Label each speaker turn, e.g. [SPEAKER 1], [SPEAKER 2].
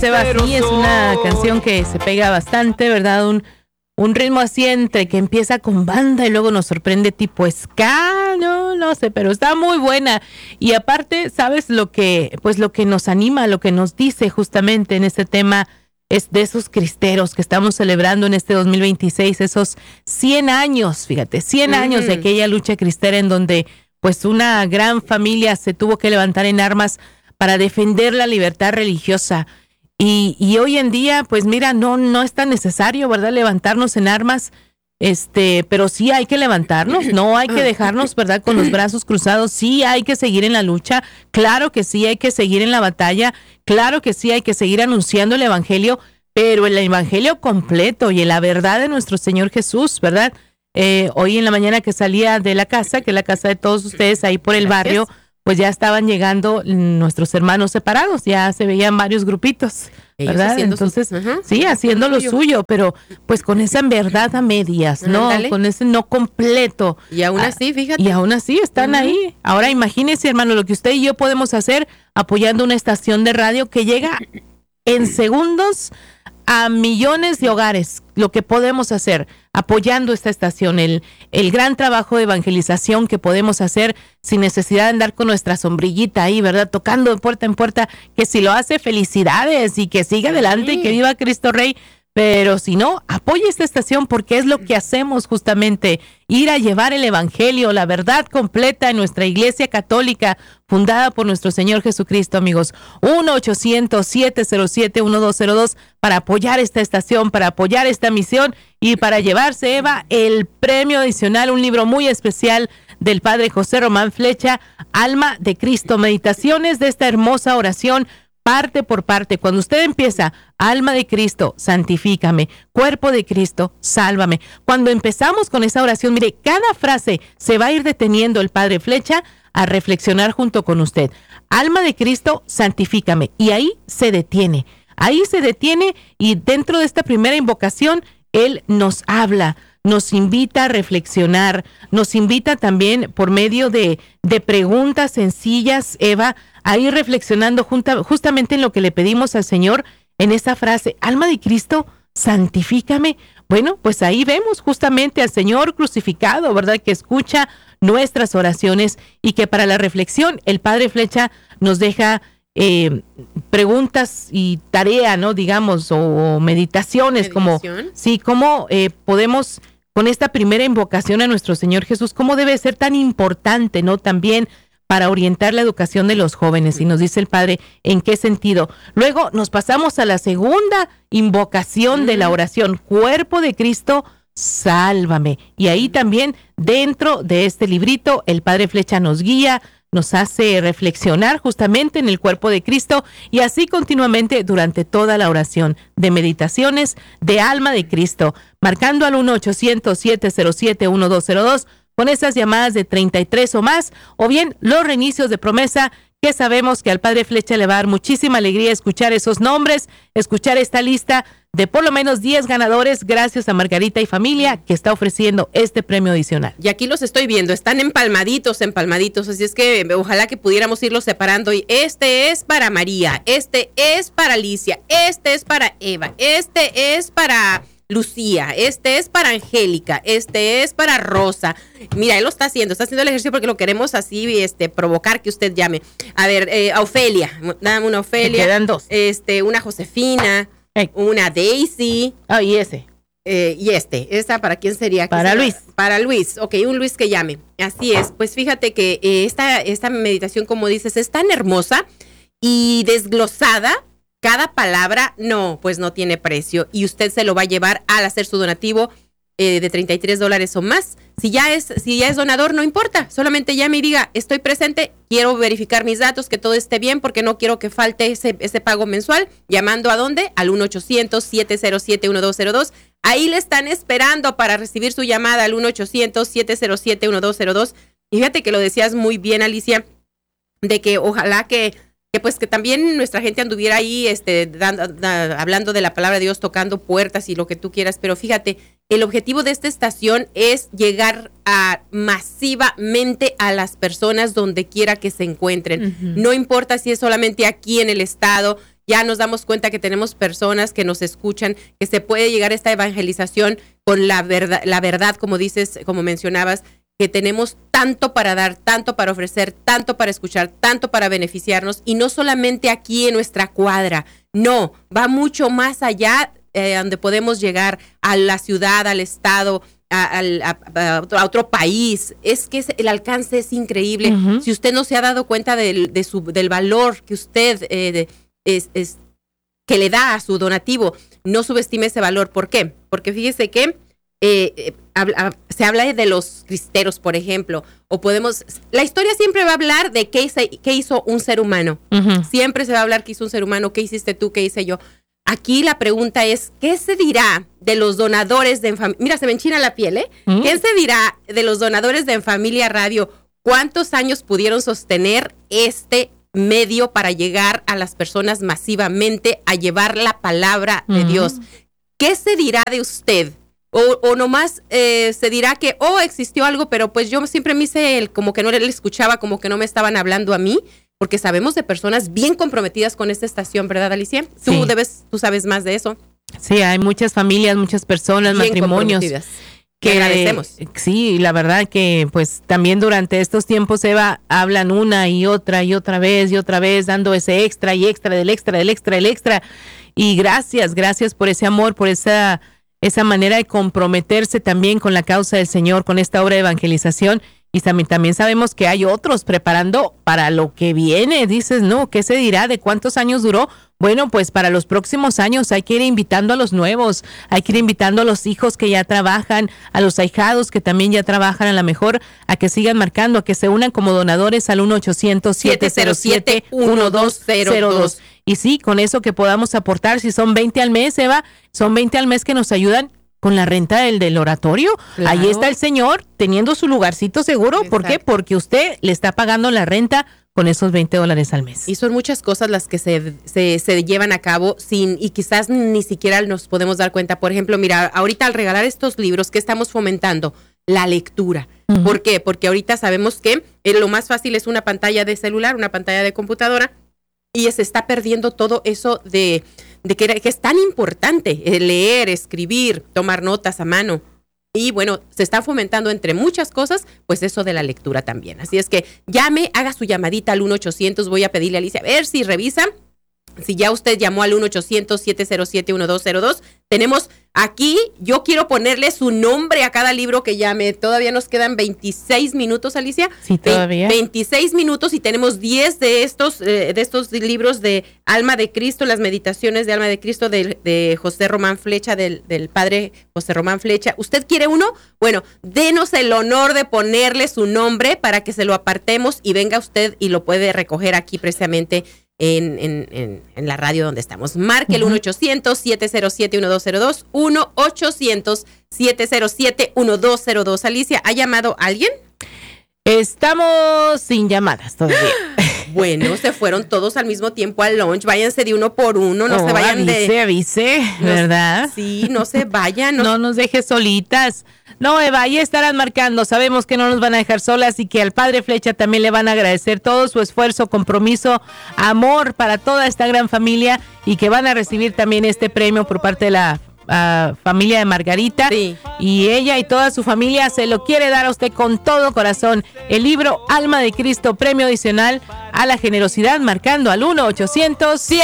[SPEAKER 1] Seba, sí, es una canción que se pega bastante, ¿verdad? Un ritmo así entre que empieza con banda y luego nos sorprende tipo ska, no sé, pero está muy buena. Y aparte, ¿sabes lo que nos anima, lo que nos dice justamente en este tema? Es de esos cristeros que estamos celebrando en este 2026, esos 100 años, fíjate, 100 años de aquella lucha cristera en donde pues una gran familia se tuvo que levantar en armas para defender la libertad religiosa. Y hoy en día, pues mira, no es tan necesario, ¿verdad?, levantarnos en armas, pero sí hay que levantarnos, no hay que dejarnos, ¿verdad?, con los brazos cruzados, sí hay que seguir en la lucha, claro que sí hay que seguir en la batalla, claro que sí hay que seguir anunciando el evangelio, pero el evangelio completo y en la verdad de nuestro Señor Jesús, ¿verdad? Hoy en la mañana que salía de la casa, que es la casa de todos ustedes ahí por el barrio, pues ya estaban llegando nuestros hermanos separados, ya se veían varios grupitos, ¿verdad? Entonces, sí, haciendo lo suyo, pero pues con esa en verdad a medias, ¿no? Con ese no completo.
[SPEAKER 2] Y aún así, fíjate.
[SPEAKER 1] Y aún así están ahí. Ahora imagínense, hermano, lo que usted y yo podemos hacer apoyando una estación de radio que llega en segundos a millones de hogares, lo que podemos hacer apoyando esta estación, el gran trabajo de evangelización que podemos hacer sin necesidad de andar con nuestra sombrillita ahí, ¿verdad? Tocando de puerta en puerta, que si lo hace, felicidades y que siga adelante y que viva Cristo Rey. Pero si no, apoye esta estación porque es lo que hacemos justamente, ir a llevar el evangelio, la verdad completa en nuestra iglesia católica fundada por nuestro Señor Jesucristo, amigos. 1-800-707-1202 para apoyar esta estación, para apoyar esta misión y para llevarse, Eva, el premio adicional, un libro muy especial del Padre José Román Flecha, Alma de Cristo, meditaciones de esta hermosa oración parte por parte. Cuando usted empieza, alma de Cristo, santifícame, cuerpo de Cristo, sálvame. Cuando empezamos con esa oración, mire, cada frase se va a ir deteniendo el Padre Flecha a reflexionar junto con usted. Alma de Cristo, santifícame. Y ahí se detiene y dentro de esta primera invocación, Él nos habla, nos invita a reflexionar, nos invita también por medio de preguntas sencillas, Eva, a ir reflexionando justamente en lo que le pedimos al Señor en esa frase, alma de Cristo, santifícame. Bueno, pues ahí vemos justamente al Señor crucificado, ¿verdad?, que escucha nuestras oraciones y que para la reflexión el Padre Flecha nos deja preguntas y tarea, ¿no?, digamos, o meditaciones, como cómo podemos, con esta primera invocación a nuestro Señor Jesús, cómo debe ser tan importante, ¿no?, también para orientar la educación de los jóvenes. Y nos dice el Padre en qué sentido. Luego nos pasamos a la segunda invocación de la oración, cuerpo de Cristo, sálvame. Y ahí también, dentro de este librito, el Padre Flecha nos guía, nos hace reflexionar justamente en el cuerpo de Cristo y así continuamente durante toda la oración de meditaciones de alma de Cristo, marcando al 1-800-707-1202 con esas llamadas de 33 o más, o bien los reinicios de promesa, que sabemos que al Padre Flecha le va a dar muchísima alegría escuchar esos nombres, escuchar esta lista de por lo menos 10 ganadores, gracias a Margarita y familia, que está ofreciendo este premio adicional.
[SPEAKER 2] Y aquí los estoy viendo, están empalmaditos, así es que ojalá que pudiéramos irlos separando. Y este es para María, este es para Alicia, este es para Eva, este es para Lucía, este es para Angélica, este es para Rosa. Mira, él lo está haciendo el ejercicio porque lo queremos así, provocar que usted llame. A ver, a Ofelia, dame una Ofelia.
[SPEAKER 1] Me quedan dos.
[SPEAKER 2] Una Josefina, una Daisy.
[SPEAKER 1] Y ese.
[SPEAKER 2] ¿Esa para quién sería?
[SPEAKER 1] Para Luis.
[SPEAKER 2] Para Luis, ok, un Luis que llame. Así es, pues fíjate que esta meditación, como dices, es tan hermosa y desglosada. Cada palabra, no tiene precio y usted se lo va a llevar al hacer su donativo de $33 o más. Si ya es donador, no importa, solamente llame y diga, estoy presente, quiero verificar mis datos, que todo esté bien, porque no quiero que falte ese pago mensual. Llamando ¿a dónde? Al 1-800-707-1202. Ahí le están esperando para recibir su llamada al 1-800-707-1202. Y fíjate que lo decías muy bien, Alicia, de que ojalá que también nuestra gente anduviera ahí hablando de la palabra de Dios, tocando puertas y lo que tú quieras, pero fíjate, el objetivo de esta estación es llegar masivamente a las personas donde quiera que se encuentren. No importa si es solamente aquí en el estado, ya nos damos cuenta que tenemos personas que nos escuchan, que se puede llegar a esta evangelización con la verdad, como dices, como mencionabas, que tenemos tanto para dar, tanto para ofrecer, tanto para escuchar, tanto para beneficiarnos, y no solamente aquí en nuestra cuadra, no, va mucho más allá, donde podemos llegar a la ciudad, al estado, a otro país. Es que el alcance es increíble. Uh-huh. Si usted no se ha dado cuenta del valor que usted que le da a su donativo, no subestime ese valor. ¿Por qué? Porque fíjese que se habla de los cristeros, por ejemplo, la historia siempre va a hablar de qué hizo un ser humano. Uh-huh. Siempre se va a hablar qué hizo un ser humano, qué hiciste tú, qué hice yo. Aquí la pregunta es, ¿qué se dirá de los donadores de En Familia? Mira, se me enchina la piel, ¿eh? ¿Mm? ¿Qué se dirá de los donadores de En Familia Radio? ¿Cuántos años pudieron sostener este medio para llegar a las personas masivamente, a llevar la palabra de Dios? ¿Qué se dirá de usted? O nomás se dirá que, existió algo, pero pues yo siempre me hice como que no le escuchaba, como que no me estaban hablando a mí. Porque sabemos de personas bien comprometidas con esta estación, ¿verdad, Alicia?
[SPEAKER 1] Sí.
[SPEAKER 2] Tú sabes más de eso.
[SPEAKER 1] Sí, hay muchas familias, muchas personas, bien matrimonios
[SPEAKER 2] que agradecemos.
[SPEAKER 1] Sí, la verdad que pues también durante estos tiempos, Eva, hablan una y otra vez, dando ese extra y extra del extra del extra del extra. Y gracias por ese amor, por esa manera de comprometerse también con la causa del Señor, con esta obra de evangelización. Y también sabemos que hay otros preparando para lo que viene. Dices, no, ¿qué se dirá? ¿De cuántos años duró? Bueno, pues para los próximos años hay que ir invitando a los nuevos, hay que ir invitando a los hijos que ya trabajan, a los ahijados que también ya trabajan, a lo mejor a que sigan marcando, a que se unan como donadores al 1-800-707-1202. Y sí, con eso que podamos aportar, si son 20 al mes, Eva, son 20 al mes que nos ayudan con la renta del oratorio. Claro. Ahí está el señor teniendo su lugarcito seguro. Exacto. ¿Por qué? Porque usted le está pagando la renta con esos $20 al mes.
[SPEAKER 2] Y son muchas cosas las que se llevan a cabo y quizás ni siquiera nos podemos dar cuenta. Por ejemplo, mira, ahorita al regalar estos libros, ¿qué estamos fomentando? La lectura. Uh-huh. ¿Por qué? Porque ahorita sabemos que lo más fácil es una pantalla de celular, una pantalla de computadora, y se está perdiendo todo eso de que es tan importante leer, escribir, tomar notas a mano. Y bueno, se está fomentando entre muchas cosas, pues eso de la lectura también. Así es que llame, haga su llamadita al 1-800. Voy a pedirle a Alicia a ver si revisa. Si ya usted llamó al 1-800-707-1202, tenemos aquí, yo quiero ponerle su nombre a cada libro que llame. Todavía nos quedan 26 minutos, Alicia.
[SPEAKER 1] Sí, todavía.
[SPEAKER 2] 26 minutos y tenemos 10 de estos libros de Alma de Cristo, las meditaciones de Alma de Cristo de José Román Flecha, del padre José Román Flecha. ¿Usted quiere uno? Bueno, denos el honor de ponerle su nombre para que se lo apartemos y venga usted y lo puede recoger aquí precisamente en la radio donde estamos. Marque el 1-800-707-1202, 1-800-707-1202. Alicia, ¿ha llamado alguien?
[SPEAKER 1] Estamos sin llamadas todavía.
[SPEAKER 2] Bueno, se fueron todos al mismo tiempo al lunch. Váyanse de uno por uno, no se vayan
[SPEAKER 1] avise, ¿verdad?
[SPEAKER 2] Sí, no se vayan.
[SPEAKER 1] No nos dejes solitas. No, Eva, ahí estarán marcando. Sabemos que no nos van a dejar solas y que al padre Flecha también le van a agradecer todo su esfuerzo, compromiso, amor para toda esta gran familia y que van a recibir también este premio por parte de la familia de Margarita.
[SPEAKER 2] Sí.
[SPEAKER 1] Y ella y toda su familia se lo quiere dar a usted con todo corazón. El libro Alma de Cristo, premio adicional a la generosidad, marcando al 1-800